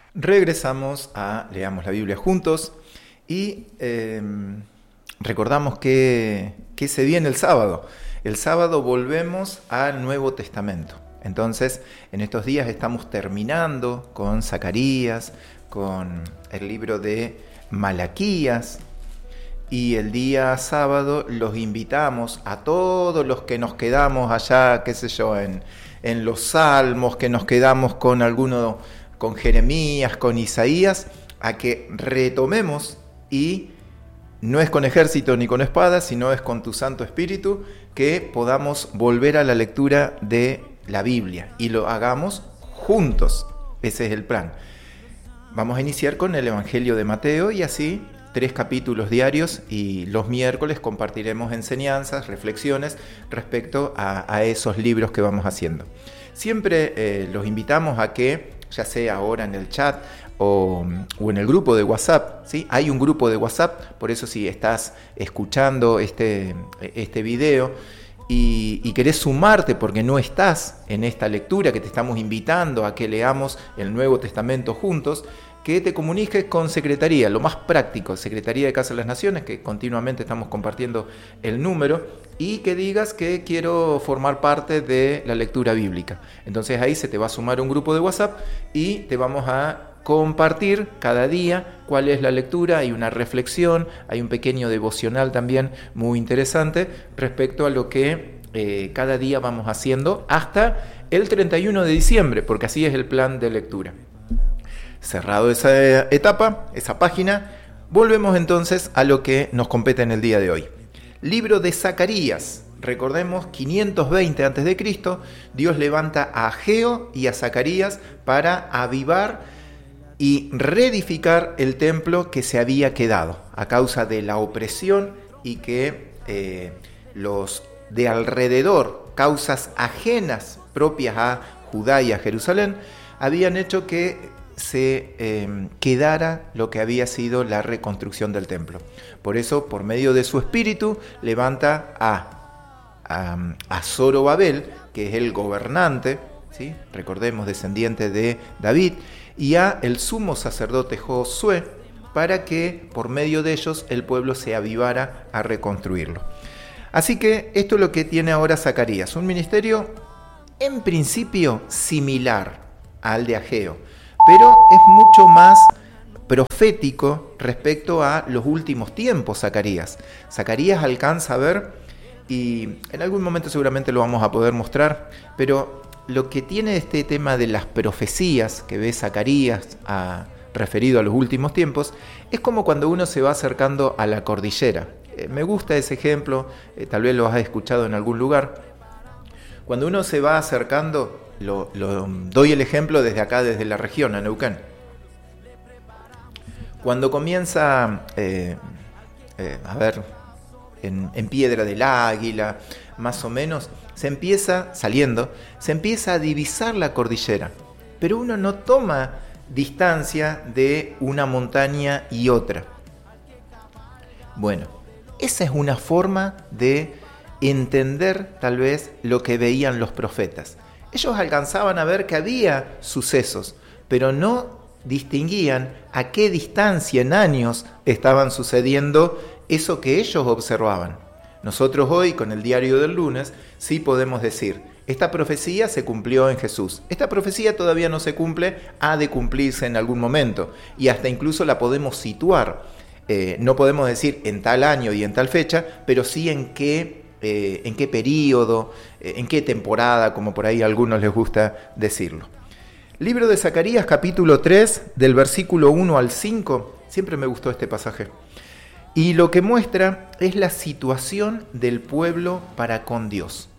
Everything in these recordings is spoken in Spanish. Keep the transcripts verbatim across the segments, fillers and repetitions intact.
Regresamos a Leamos la Biblia juntos y eh, recordamos que, que se viene el sábado. El sábado volvemos al Nuevo Testamento. Entonces, en estos días estamos terminando con Zacarías, con el libro de Malaquías, y el día sábado los invitamos a todos los que nos quedamos allá, qué sé yo, en, en los Salmos, que nos quedamos con alguno, con Jeremías, con Isaías, a que retomemos, y no es con ejército ni con espada, sino es con tu Santo Espíritu, que podamos volver a la lectura de la Biblia y lo hagamos juntos. Ese es el plan. Vamos a iniciar con el Evangelio de Mateo y así tres capítulos diarios, y los miércoles compartiremos enseñanzas, reflexiones respecto a, a esos libros que vamos haciendo. Siempre eh, los invitamos a que, ya sea ahora en el chat o, o en el grupo de WhatsApp, ¿sí? Hay un grupo de WhatsApp, por eso si estás escuchando este, este video y, y querés sumarte porque no estás en esta lectura que te estamos invitando a que leamos el Nuevo Testamento juntos, que te comuniques con Secretaría, lo más práctico, Secretaría de Casa de las Naciones, que continuamente estamos compartiendo el número, y que digas que quiero formar parte de la lectura bíblica. Entonces ahí se te va a sumar un grupo de WhatsApp y te vamos a compartir cada día cuál es la lectura. Hay una reflexión, hay un pequeño devocional también muy interesante respecto a lo que eh, cada día vamos haciendo hasta el treinta y uno de diciembre, porque así es el plan de lectura. Cerrado esa etapa, esa página, volvemos entonces a lo que nos compete en el día de hoy. Libro de Zacarías. Recordemos, quinientos veinte antes de Cristo, Dios levanta a Ageo y a Zacarías para avivar y reedificar el templo que se había quedado a causa de la opresión y que eh, los de alrededor, causas ajenas propias a Judá y a Jerusalén, habían hecho que se eh, quedara lo que había sido la reconstrucción del templo. Por eso, por medio de su espíritu, levanta a, a, a Zorobabel, que es el gobernante, ¿sí? Recordemos, descendiente de David, y a el sumo sacerdote Josué, para que por medio de ellos el pueblo se avivara a reconstruirlo. Así que esto es lo que tiene ahora Zacarías, un ministerio en principio similar al de Ageo, pero es mucho más profético respecto a los últimos tiempos. Zacarías. Zacarías alcanza a ver, y en algún momento seguramente lo vamos a poder mostrar, pero lo que tiene este tema de las profecías que ve Zacarías a, referido a los últimos tiempos, es como cuando uno se va acercando a la cordillera. Eh, me gusta ese ejemplo, eh, tal vez lo has escuchado en algún lugar. Cuando uno se va acercando, Lo, lo doy el ejemplo desde acá, desde la región, a Neuquén. Cuando comienza, eh, eh, a ver, en, en Piedra del Águila, más o menos, se empieza, saliendo, se empieza a divisar la cordillera. Pero uno no toma distancia de una montaña y otra. Bueno, esa es una forma de entender tal vez lo que veían los profetas. Ellos alcanzaban a ver que había sucesos, pero no distinguían a qué distancia en años estaban sucediendo eso que ellos observaban. Nosotros hoy, con el diario del lunes, sí podemos decir, esta profecía se cumplió en Jesús. Esta profecía todavía no se cumple, ha de cumplirse en algún momento, y hasta incluso la podemos situar. Eh, no podemos decir en tal año y en tal fecha, pero sí en qué Eh, en qué periodo, eh, en qué temporada, como por ahí a algunos les gusta decirlo. Libro de Zacarías, capítulo tres, del versículo uno al cinco, siempre me gustó este pasaje, y lo que muestra es la situación del pueblo para con Dios.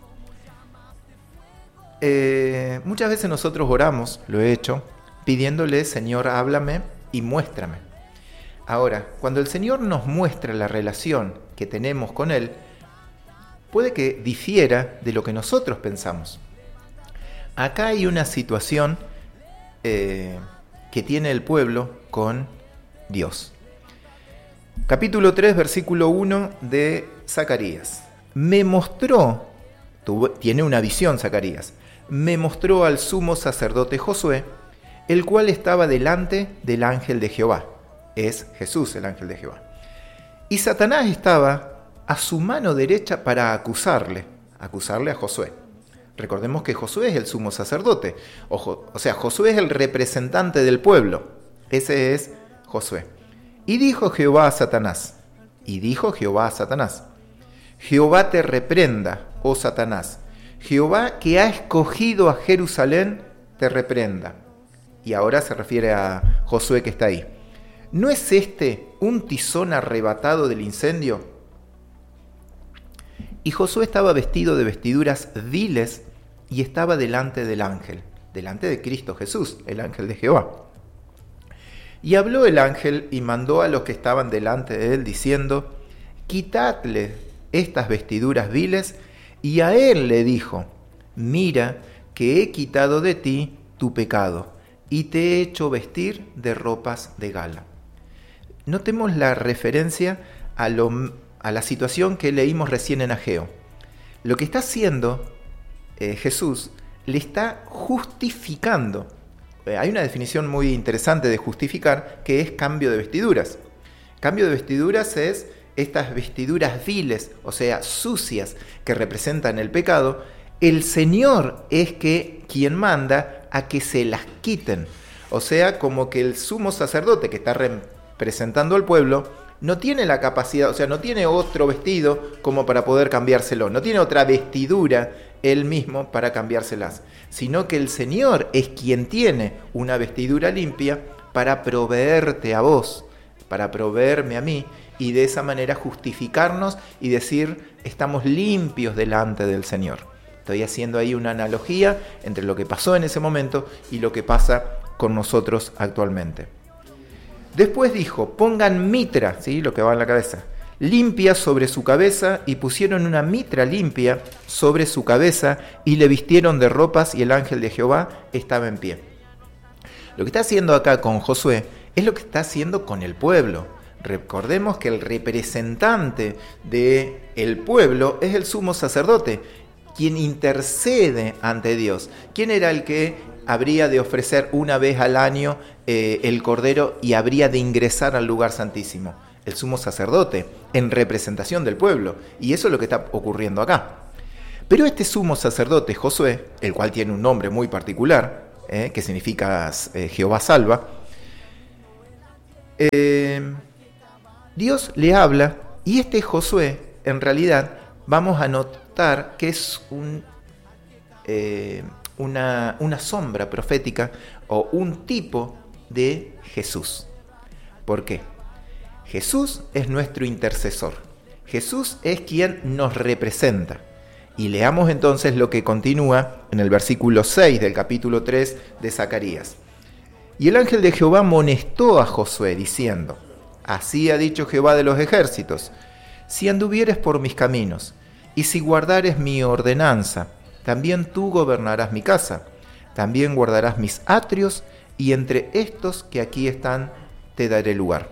Eh, muchas veces nosotros oramos, lo he hecho, pidiéndole, Señor, háblame y muéstrame. Ahora, cuando el Señor nos muestra la relación que tenemos con Él, puede que difiera de lo que nosotros pensamos. Acá hay una situación eh, que tiene el pueblo con Dios. Capítulo tres, versículo uno de Zacarías. Me mostró, tuvo, tiene una visión Zacarías, me mostró al sumo sacerdote Josué el cual estaba delante del ángel de Jehová. Es Jesús el ángel de Jehová. Y Satanás estaba a su mano derecha para acusarle, acusarle a Josué. Recordemos que Josué es el sumo sacerdote, o, o sea, Josué es el representante del pueblo. Ese es Josué. Y dijo Jehová a Satanás, y dijo Jehová a Satanás, Jehová te reprenda, oh Satanás, Jehová que ha escogido a Jerusalén te reprenda. Y ahora se refiere a Josué que está ahí. ¿No es este un tizón arrebatado del incendio? Y Josué estaba vestido de vestiduras viles y estaba delante del ángel, delante de Cristo Jesús, el ángel de Jehová. Y habló el ángel y mandó a los que estaban delante de él, diciendo, quitadle estas vestiduras viles, y a él le dijo, mira que he quitado de ti tu pecado, y te he hecho vestir de ropas de gala. Notemos la referencia a, lo, a la situación que leímos recién en Ageo. Lo que está haciendo eh, Jesús, le está justificando. Eh, hay una definición muy interesante de justificar, que es cambio de vestiduras. Cambio de vestiduras es estas vestiduras viles, o sea, sucias, que representan el pecado. El Señor es que quien manda a que se las quiten. O sea, como que el sumo sacerdote que está representando al pueblo no tiene la capacidad, o sea, no tiene otro vestido como para poder cambiárselo, no tiene otra vestidura él mismo para cambiárselas, sino que el Señor es quien tiene una vestidura limpia para proveerte a vos, para proveerme a mí, y de esa manera justificarnos y decir, estamos limpios delante del Señor. Estoy haciendo ahí una analogía entre lo que pasó en ese momento y lo que pasa con nosotros actualmente. Después dijo, pongan mitra, ¿sí? Lo que va en la cabeza, limpia sobre su cabeza, y pusieron una mitra limpia sobre su cabeza y le vistieron de ropas, y el ángel de Jehová estaba en pie. Lo que está haciendo acá con Josué es lo que está haciendo con el pueblo. Recordemos que el representante del pueblo es el sumo sacerdote, quien intercede ante Dios. ¿Quién era el que habría de ofrecer una vez al año eh, el cordero y habría de ingresar al lugar santísimo? El sumo sacerdote, en representación del pueblo. Y eso es lo que está ocurriendo acá. Pero este sumo sacerdote, Josué, el cual tiene un nombre muy particular, eh, que significa eh, Jehová salva, eh, Dios le habla, y este Josué, en realidad, vamos a notar que es un, eh, una, una sombra profética o un tipo de Jesús. ¿Por qué? Jesús es nuestro intercesor. Jesús es quien nos representa. Y leamos entonces lo que continúa en el versículo seis del capítulo tres de Zacarías. Y el ángel de Jehová amonestó a Josué, diciendo, así ha dicho Jehová de los ejércitos, si anduvieres por mis caminos, y si guardares mi ordenanza, también tú gobernarás mi casa, también guardarás mis atrios, y entre estos que aquí están te daré lugar.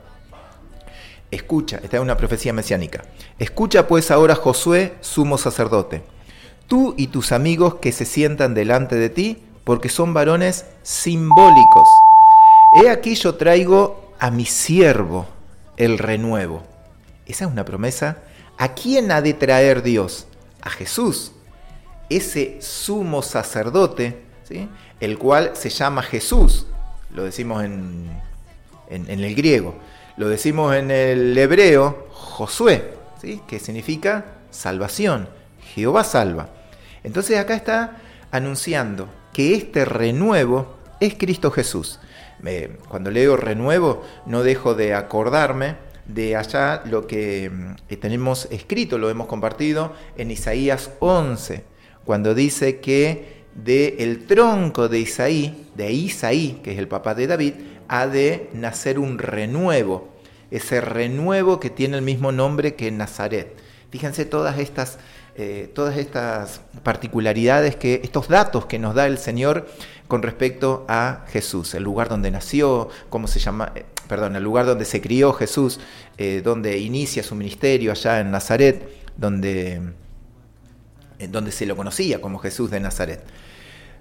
Escucha, esta es una profecía mesiánica. Escucha pues ahora, Josué, sumo sacerdote, tú y tus amigos que se sientan delante de ti, porque son varones simbólicos. He aquí yo traigo a mi siervo el renuevo. Esa es una promesa. ¿A quién ha de traer Dios? A Jesús, ese sumo sacerdote, ¿sí? El cual se llama Jesús. Lo decimos en, en, en el griego. Lo decimos en el hebreo, Josué, ¿sí? Que significa salvación. Jehová salva. Entonces acá está anunciando que este renuevo es Cristo Jesús. Eh, cuando leo renuevo, no dejo de acordarme de allá lo que eh, tenemos escrito, lo hemos compartido en Isaías once, cuando dice que del tronco de Isaí, de Isaí, que es el papá de David, ha de nacer un renuevo, ese renuevo que tiene el mismo nombre que Nazaret. Fíjense todas estas, eh, todas estas particularidades, que, estos datos que nos da el Señor con respecto a Jesús, el lugar donde nació, cómo se llama, eh, perdón, el lugar donde se crió Jesús, eh, donde inicia su ministerio allá en Nazaret, donde, eh, donde se lo conocía como Jesús de Nazaret.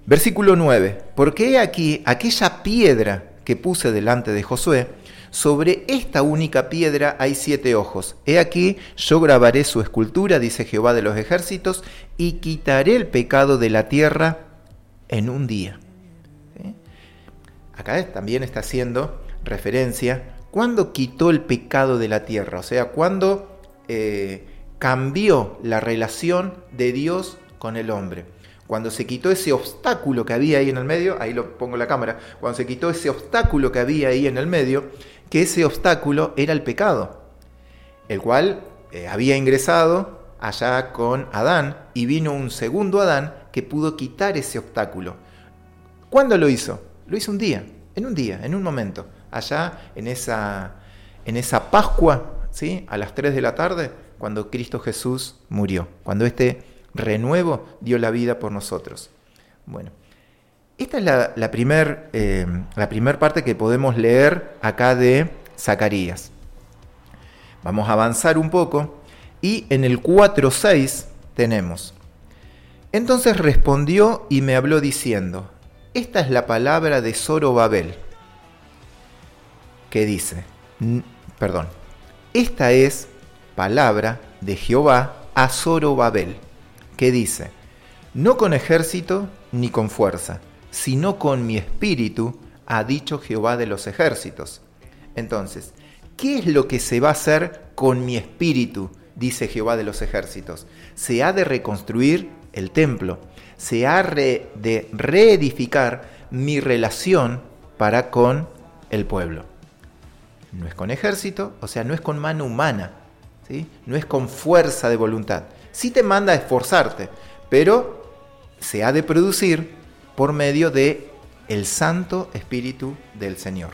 Versículo nueve. Porque he aquí aquella piedra que puse delante de Josué, sobre esta única piedra hay siete ojos. He aquí yo grabaré su escultura, dice Jehová de los ejércitos, y quitaré el pecado de la tierra en un día. ¿Sí? Acá también está haciendo referencia, ¿cuándo quitó el pecado de la tierra? O sea, ¿cuándo eh, cambió la relación de Dios con el hombre? Cuando se quitó ese obstáculo que había ahí en el medio, ahí lo pongo en la cámara, cuando se quitó ese obstáculo que había ahí en el medio, que ese obstáculo era el pecado, el cual eh, había ingresado allá con Adán, y vino un segundo Adán que pudo quitar ese obstáculo. ¿Cuándo lo hizo? Lo hizo un día, en un día, en un momento, allá en esa, en esa Pascua, ¿sí? A las tres de la tarde, cuando Cristo Jesús murió, cuando este renuevo dio la vida por nosotros. Bueno, esta es la, la primera eh, la primer parte que podemos leer acá de Zacarías. Vamos a avanzar un poco y en el cuatro seis tenemos: entonces respondió y me habló diciendo, esta es la palabra de Zorobabel, que dice, n- perdón, esta es palabra de Jehová a Zorobabel, que dice, no con ejército ni con fuerza, sino con mi espíritu, ha dicho Jehová de los ejércitos. Entonces, ¿qué es lo que se va a hacer con mi espíritu? Dice Jehová de los ejércitos. Se ha de reconstruir el templo, se ha re- de reedificar mi relación para con el pueblo. No es con ejército, o sea, no es con mano humana, ¿sí? No es con fuerza de voluntad. Sí te manda a esforzarte, pero se ha de producir por medio de el Santo Espíritu del Señor.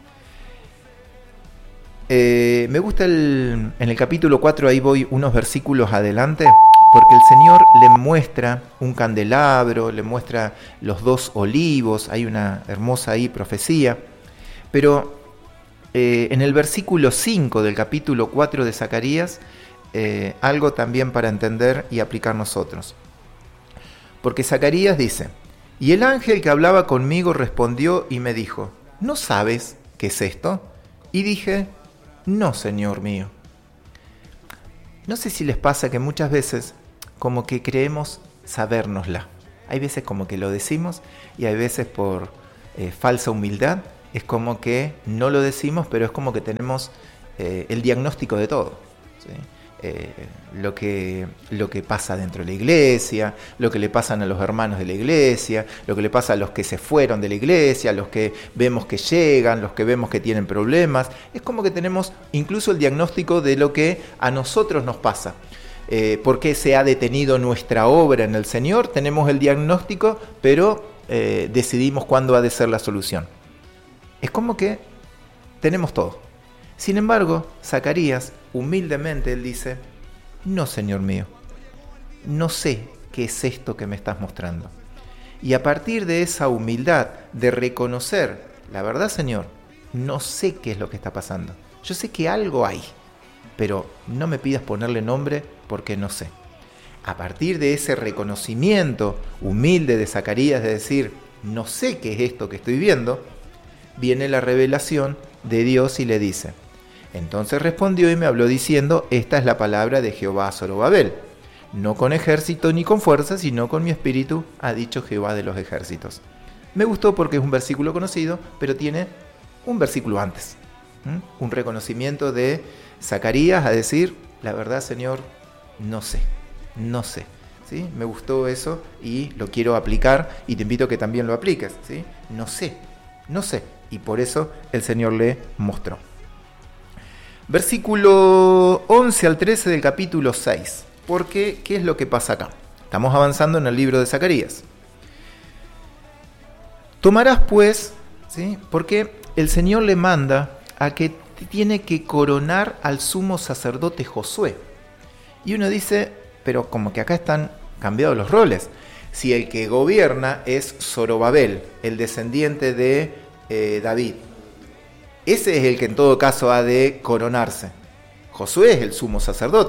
Eh, me gusta el, en el capítulo cuatro, ahí voy unos versículos adelante, porque el Señor le muestra un candelabro, le muestra los dos olivos, hay una hermosa ahí profecía, pero eh, en el versículo cinco del capítulo cuatro de Zacarías, eh, algo también para entender y aplicar nosotros. Porque Zacarías dice, y el ángel que hablaba conmigo respondió y me dijo, ¿no sabes qué es esto? Y dije, no, Señor mío. No sé si les pasa que muchas veces como que creemos sabérnosla. Hay veces como que lo decimos y hay veces por eh, falsa humildad es como que no lo decimos, pero es como que tenemos eh, el diagnóstico de todo, ¿sí? Eh, lo que, lo que pasa dentro de la iglesia, lo que le pasan a los hermanos de la iglesia, lo que le pasa a los que se fueron de la iglesia, a los que vemos que llegan, los que vemos que tienen problemas. Es como que tenemos incluso el diagnóstico de lo que a nosotros nos pasa. Eh, ¿Por qué se ha detenido nuestra obra en el Señor? Tenemos el diagnóstico, pero eh, decidimos cuándo ha de ser la solución. Es como que tenemos todo. Sin embargo, Zacarías, humildemente, él dice, no, Señor mío, no sé qué es esto que me estás mostrando. Y a partir de esa humildad, de reconocer, la verdad, Señor, no sé qué es lo que está pasando. Yo sé que algo hay, pero no me pidas ponerle nombre porque no sé. A partir de ese reconocimiento humilde de Zacarías, de decir, no sé qué es esto que estoy viendo, viene la revelación de Dios y le dice, entonces respondió y me habló diciendo, esta es la palabra de Jehová a Zorobabel, no con ejército ni con fuerza, sino con mi espíritu, ha dicho Jehová de los ejércitos. Me gustó porque es un versículo conocido, pero tiene un versículo antes, ¿Mm? un reconocimiento de Zacarías a decir, la verdad, Señor, no sé, no sé. ¿Sí? Me gustó eso y lo quiero aplicar y te invito a que también lo apliques, ¿sí? No sé, no sé. Y por eso el Señor le mostró. Versículo once al trece del capítulo seis. ¿Por qué? ¿Qué es lo que pasa acá? Estamos avanzando en el libro de Zacarías. Tomarás pues, ¿sí? Porque el Señor le manda a que tiene que coronar al sumo sacerdote Josué. Y uno dice, pero como que acá están cambiados los roles. Si el que gobierna es Zorobabel, el descendiente de eh, David, ese es el que en todo caso ha de coronarse. Josué es el sumo sacerdote.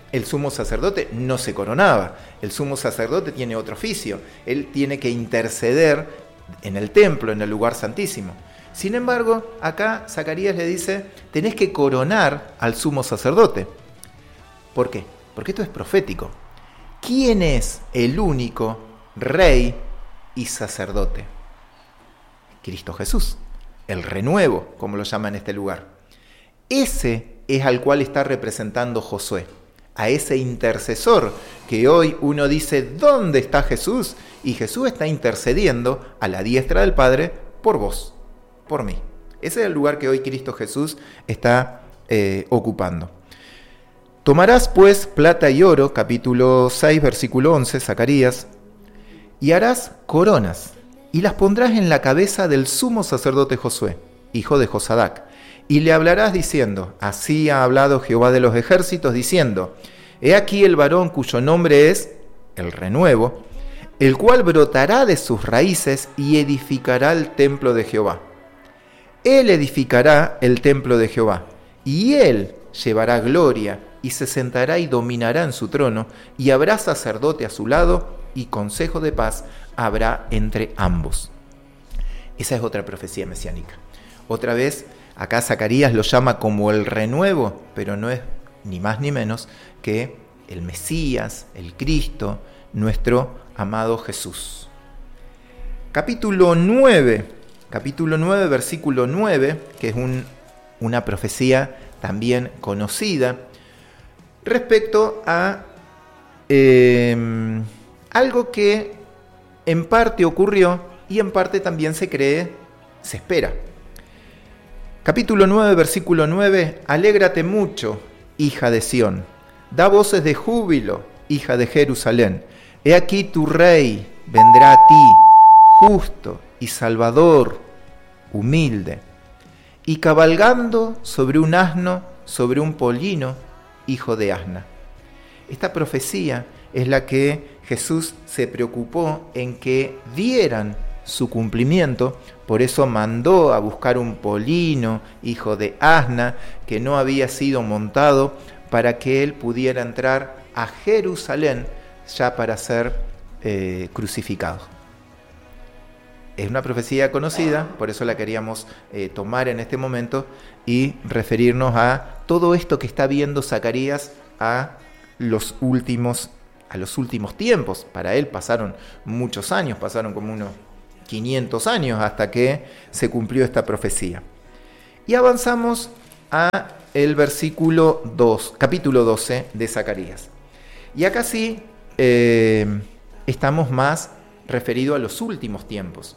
el sumo sacerdote no se coronaba. El sumo sacerdote tiene otro oficio. Él tiene que interceder en el templo, en el lugar santísimo. Sin embargo, acá Zacarías le dice, tenés que coronar al sumo sacerdote. ¿Por qué? Porque esto es profético. ¿Quién es el único rey y sacerdote? Cristo Jesús, el renuevo, como lo llama en este lugar. Ese es al cual está representando Josué, a ese intercesor que hoy uno dice, ¿dónde está Jesús? Y Jesús está intercediendo a la diestra del Padre por vos, por mí. Ese es el lugar que hoy Cristo Jesús está eh, ocupando. Tomarás pues plata y oro, capítulo seis, versículo once, Zacarías, y harás coronas, y las pondrás en la cabeza del sumo sacerdote Josué, hijo de Josadac, y le hablarás diciendo, así ha hablado Jehová de los ejércitos, diciendo, he aquí el varón cuyo nombre es el renuevo, el cual brotará de sus raíces y edificará el templo de Jehová. Él edificará el templo de Jehová, y él llevará gloria, y se sentará y dominará en su trono, y habrá sacerdote a su lado, y consejo de paz habrá entre ambos. Esa es otra profecía mesiánica. Otra vez, acá Zacarías lo llama como el renuevo, pero no es ni más ni menos que el Mesías, el Cristo, nuestro amado Jesús. Capítulo nueve, capítulo nueve, versículo nueve, que es un, una profecía también conocida, respecto a eh, algo que en parte ocurrió y en parte también se cree, se espera. Capítulo nueve, versículo nueve, alégrate mucho, hija de Sión, da voces de júbilo, hija de Jerusalén. He aquí tu rey vendrá a ti, justo y salvador, humilde, y cabalgando sobre un asno, sobre un pollino, hijo de asna. Esta profecía es la que Jesús se preocupó en que dieran su cumplimiento, por eso mandó a buscar un pollino, hijo de asna, que no había sido montado, para que él pudiera entrar a Jerusalén ya para ser eh, crucificado. Es una profecía conocida, por eso la queríamos eh, tomar en este momento y referirnos a todo esto que está viendo Zacarías a los últimos, a los últimos tiempos. Para él pasaron muchos años, pasaron como unos quinientos años hasta que se cumplió esta profecía. Y avanzamos a el versículo dos, capítulo doce de Zacarías. Y acá sí eh, estamos más referidos a los últimos tiempos.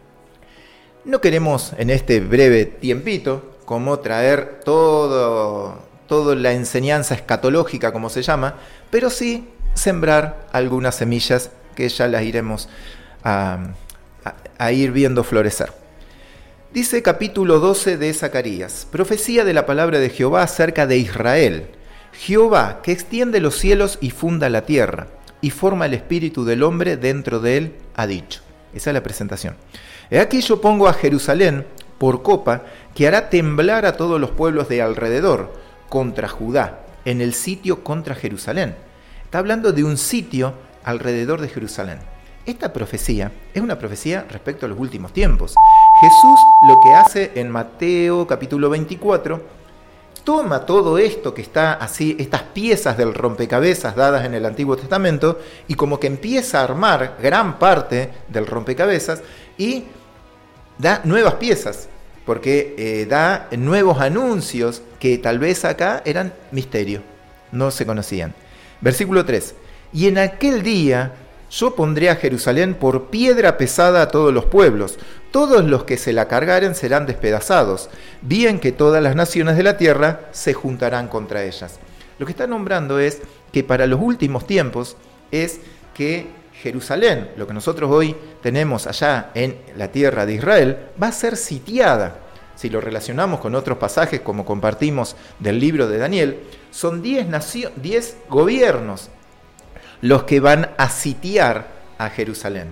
No queremos en este breve tiempito como traer todo, toda la enseñanza escatológica, como se llama, pero sí sembrar algunas semillas que ya las iremos a, a, a ir viendo florecer. Dice capítulo doce de Zacarías, profecía de la palabra de Jehová acerca de Israel. Jehová, que extiende los cielos y funda la tierra, y forma el espíritu del hombre dentro de él, ha dicho. Esa es la presentación. He aquí yo pongo a Jerusalén por copa, que hará temblar a todos los pueblos de alrededor, contra Judá, en el sitio contra Jerusalén. Está hablando de un sitio alrededor de Jerusalén. Esta profecía es una profecía respecto a los últimos tiempos. Jesús lo que hace en Mateo capítulo veinticuatro, toma todo esto que está así, estas piezas del rompecabezas dadas en el Antiguo Testamento, y como que empieza a armar gran parte del rompecabezas y da nuevas piezas, porque eh, da nuevos anuncios que tal vez acá eran misterio, no se conocían. Versículo tres. Y en aquel día yo pondré a Jerusalén por piedra pesada a todos los pueblos. Todos los que se la cargaren serán despedazados. Bien que todas las naciones de la tierra se juntarán contra ellas. Lo que está nombrando es que para los últimos tiempos es que Jerusalén, lo que nosotros hoy tenemos allá en la tierra de Israel, va a ser sitiada. Si lo relacionamos con otros pasajes, como compartimos del libro de Daniel, son diez nacio- diez gobiernos los que van a sitiar a Jerusalén.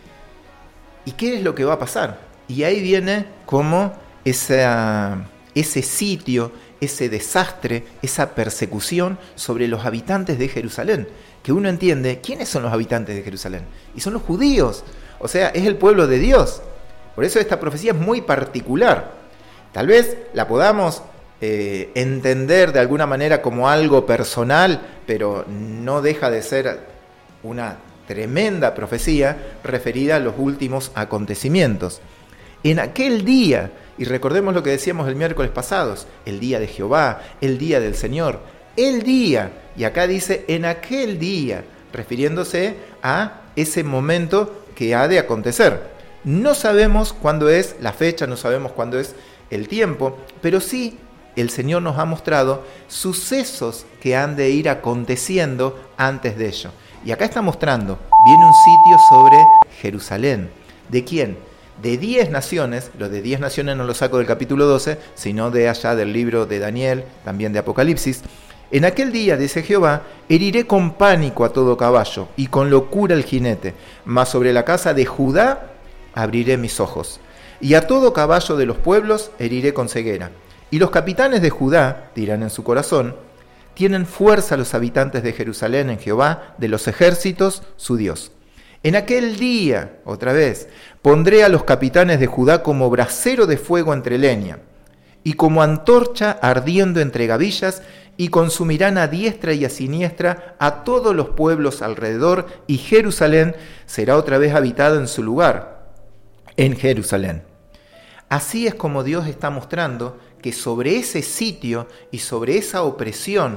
¿Y qué es lo que va a pasar? Y ahí viene como esa, ese sitio, ese desastre, esa persecución sobre los habitantes de Jerusalén. Que uno entiende, ¿quiénes son los habitantes de Jerusalén? Y son los judíos, o sea, es el pueblo de Dios. Por eso esta profecía es muy particular. Tal vez la podamos eh, entender de alguna manera como algo personal, pero no deja de ser una tremenda profecía referida a los últimos acontecimientos. En aquel día, y recordemos lo que decíamos el miércoles pasados, el día de Jehová, el día del Señor, el día, y acá dice en aquel día, refiriéndose a ese momento que ha de acontecer. No sabemos cuándo es la fecha, no sabemos cuándo es el tiempo, pero sí el Señor nos ha mostrado sucesos que han de ir aconteciendo antes de ello. Y acá está mostrando, viene un sitio sobre Jerusalén. ¿De quién? De diez naciones, lo de diez naciones no lo saco del capítulo doce, sino de allá del libro de Daniel, también de Apocalipsis. En aquel día, dice Jehová, heriré con pánico a todo caballo y con locura el jinete, mas sobre la casa de Judá abriré mis ojos, y a todo caballo de los pueblos heriré con ceguera. Y los capitanes de Judá dirán en su corazón, tienen fuerza los habitantes de Jerusalén en Jehová, de los ejércitos, su Dios. En aquel día, otra vez, pondré a los capitanes de Judá como brasero de fuego entre leña, y como antorcha ardiendo entre gavillas, y consumirán a diestra y a siniestra a todos los pueblos alrededor, y Jerusalén será otra vez habitada en su lugar, en Jerusalén. Así es como Dios está mostrando que sobre ese sitio y sobre esa opresión,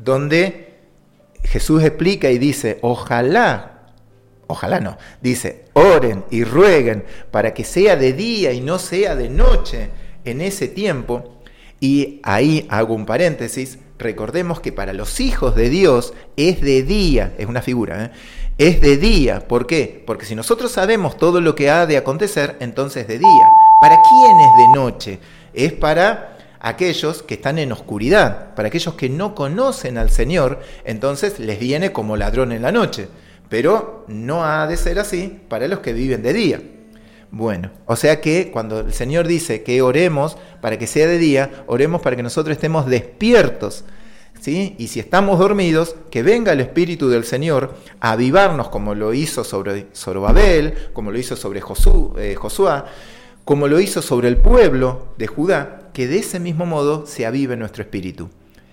donde Jesús explica y dice, ojalá, ojalá no, dice, oren y rueguen para que sea de día y no sea de noche en ese tiempo. Y ahí hago un paréntesis, recordemos que para los hijos de Dios es de día, es una figura, ¿eh? Es de día. ¿Por qué? Porque si nosotros sabemos todo lo que ha de acontecer, entonces de día. ¿Para quién es de noche? Es para aquellos que están en oscuridad, para aquellos que no conocen al Señor, entonces les viene como ladrón en la noche. Pero no ha de ser así para los que viven de día. Bueno, o sea que cuando el Señor dice que oremos para que sea de día, oremos para que nosotros estemos despiertos, ¿sí? Y si estamos dormidos, que venga el Espíritu del Señor a avivarnos como lo hizo sobre Zorobabel, como lo hizo sobre Josué, eh, Josué, como lo hizo sobre el pueblo de Judá, que de ese mismo modo se avive nuestro espíritu.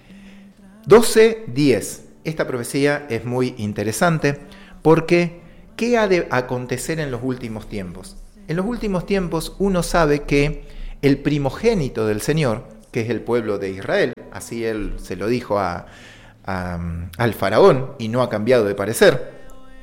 doce diez. Esta profecía es muy interesante porque ¿qué ha de acontecer en los últimos tiempos? En los últimos tiempos uno sabe que el primogénito del Señor, que es el pueblo de Israel, así él se lo dijo a, a, al faraón y no ha cambiado de parecer,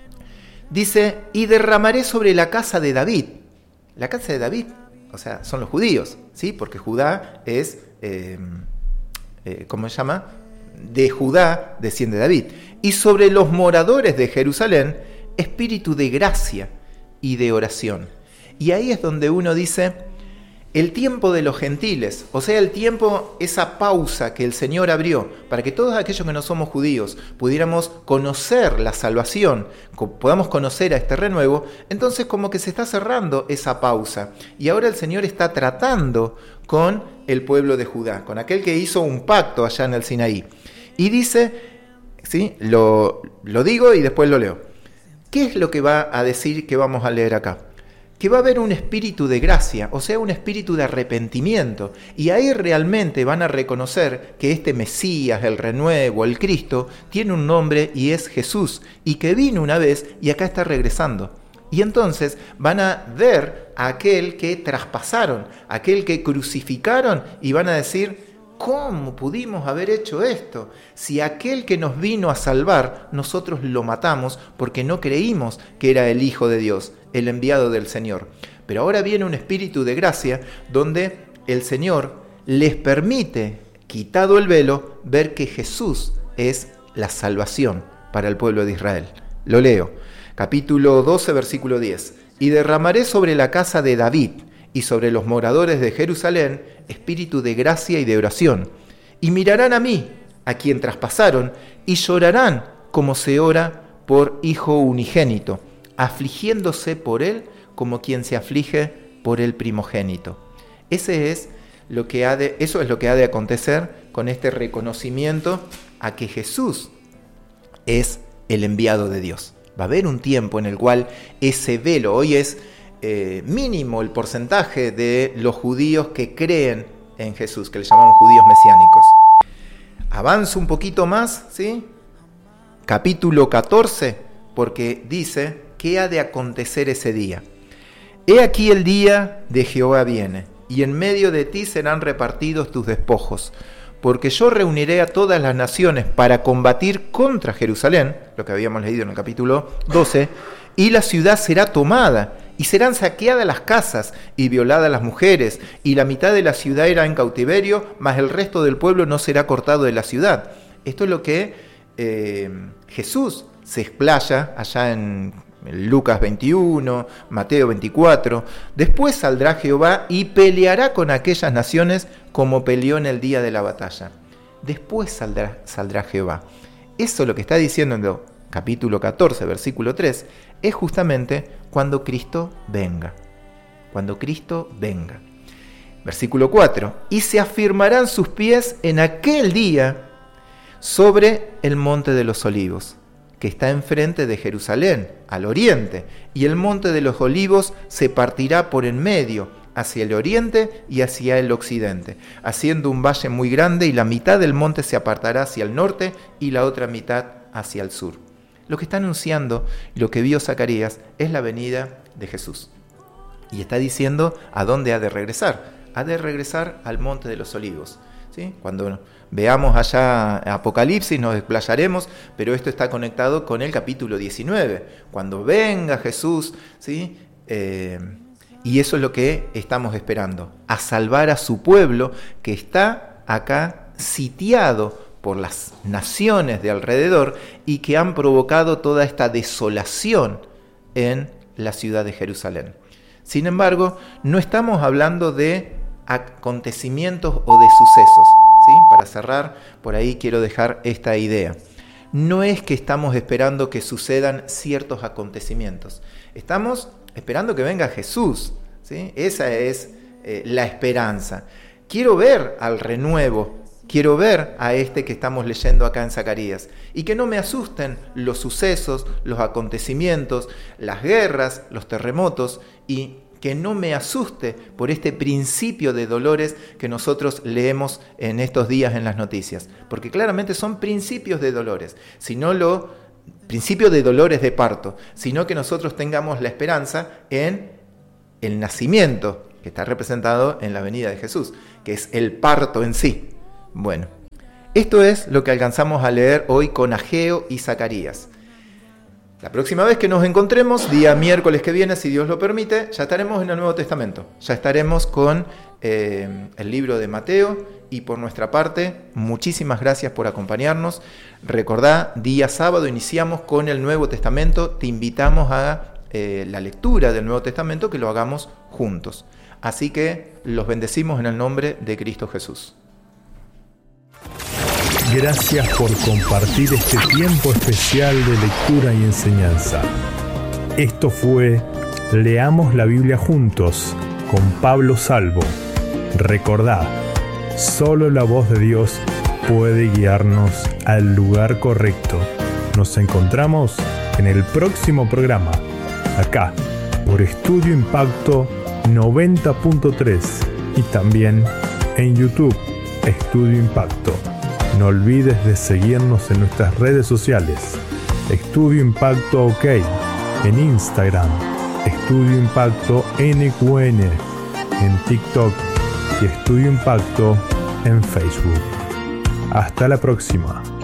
dice, y derramaré sobre la casa de David. La casa de David, o sea, son los judíos, ¿sí? Porque Judá es, eh, eh, ¿cómo se llama? De Judá desciende David. Y sobre los moradores de Jerusalén, espíritu de gracia y de oración. Y ahí es donde uno dice, el tiempo de los gentiles, o sea, el tiempo, esa pausa que el Señor abrió para que todos aquellos que no somos judíos pudiéramos conocer la salvación, podamos conocer a este renuevo, entonces como que se está cerrando esa pausa. Y ahora el Señor está tratando con el pueblo de Judá, con aquel que hizo un pacto allá en el Sinaí. Y dice, ¿sí? lo, lo digo y después lo leo. ¿Qué es lo que va a decir que vamos a leer acá? Que va a haber un espíritu de gracia, o sea, un espíritu de arrepentimiento, y ahí realmente van a reconocer que este Mesías, el renuevo, el Cristo, tiene un nombre y es Jesús, y que vino una vez y acá está regresando. Y entonces van a ver a aquel que traspasaron, aquel que crucificaron, y van a decir, ¿cómo pudimos haber hecho esto? Si aquel que nos vino a salvar, nosotros lo matamos porque no creímos que era el Hijo de Dios, el enviado del Señor. Pero ahora viene un espíritu de gracia donde el Señor les permite, quitado el velo, ver que Jesús es la salvación para el pueblo de Israel. Lo leo, capítulo doce, versículo diez. Y derramaré sobre la casa de David y sobre los moradores de Jerusalén espíritu de gracia y de oración. Y mirarán a mí, a quien traspasaron, y llorarán como se ora por hijo unigénito, afligiéndose por él como quien se aflige por el primogénito. Ese es lo que ha de, eso es lo que ha de acontecer con este reconocimiento a que Jesús es el enviado de Dios. Va a haber un tiempo en el cual ese velo, hoy es eh, mínimo el porcentaje de los judíos que creen en Jesús, que le llamamos judíos mesiánicos. Avanzo un poquito más, ¿sí? Capítulo catorce, porque dice, ¿qué ha de acontecer ese día? He aquí el día de Jehová viene, y en medio de ti serán repartidos tus despojos, porque yo reuniré a todas las naciones para combatir contra Jerusalén, lo que habíamos leído en el capítulo doce, y la ciudad será tomada, y serán saqueadas las casas, y violadas las mujeres, y la mitad de la ciudad irá en cautiverio, mas el resto del pueblo no será cortado de la ciudad. Esto es lo que eh, Jesús se explaya allá en Lucas veintiuno, Mateo veinticuatro. Después saldrá Jehová y peleará con aquellas naciones como peleó en el día de la batalla. Después saldrá, saldrá Jehová. Eso lo que está diciendo en el capítulo catorce, versículo tres, es justamente cuando Cristo venga. Cuando Cristo venga. Versículo cuatro. Y se afirmarán sus pies en aquel día sobre el monte de los olivos, que está enfrente de Jerusalén, al oriente, y el monte de los olivos se partirá por en medio, hacia el oriente y hacia el occidente, haciendo un valle muy grande, y la mitad del monte se apartará hacia el norte y la otra mitad hacia el sur. Lo que está anunciando, lo que vio Zacarías, es la venida de Jesús. Y está diciendo a dónde ha de regresar. Ha de regresar al monte de los olivos. ¿Sí? Cuando veamos allá Apocalipsis nos desplayaremos, pero esto está conectado con el capítulo diecinueve, cuando venga Jesús, ¿sí? Eh, y eso es lo que estamos esperando, a salvar a su pueblo que está acá sitiado por las naciones de alrededor y que han provocado toda esta desolación en la ciudad de Jerusalén. Sin embargo, no estamos hablando de acontecimientos o de sucesos. ¿Sí? Para cerrar, por ahí quiero dejar esta idea. No es que estamos esperando que sucedan ciertos acontecimientos. Estamos esperando que venga Jesús. ¿Sí? Esa es eh, la esperanza. Quiero ver al renuevo. Quiero ver a este que estamos leyendo acá en Zacarías. Y que no me asusten los sucesos, los acontecimientos, las guerras, los terremotos, y que no me asuste por este principio de dolores que nosotros leemos en estos días en las noticias. Porque claramente son principios de dolores, sino lo principios de dolores de parto, sino que nosotros tengamos la esperanza en el nacimiento, que está representado en la venida de Jesús, que es el parto en sí. Bueno, esto es lo que alcanzamos a leer hoy con Ageo y Zacarías. La próxima vez que nos encontremos, día miércoles que viene, si Dios lo permite, ya estaremos en el Nuevo Testamento. Ya estaremos con eh, el libro de Mateo, y por nuestra parte, muchísimas gracias por acompañarnos. Recordá, día sábado iniciamos con el Nuevo Testamento. Te invitamos a eh, la lectura del Nuevo Testamento, que lo hagamos juntos. Así que los bendecimos en el nombre de Cristo Jesús. Gracias por compartir este tiempo especial de lectura y enseñanza. Esto fue Leamos la Biblia juntos con Pablo Salvo. Recordá, solo la voz de Dios puede guiarnos al lugar correcto. Nos encontramos en el próximo programa, acá, por Estudio Impacto noventa punto tres y también en YouTube, Estudio Impacto. No olvides de seguirnos en nuestras redes sociales. Estudio Impacto OK en Instagram, Estudio Impacto N Q N en TikTok y Estudio Impacto en Facebook. Hasta la próxima.